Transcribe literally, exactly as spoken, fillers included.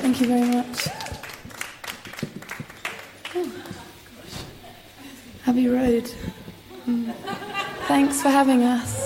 Thank you very much. Oh, gosh. Abbey Road. Mm. Thanks for having us.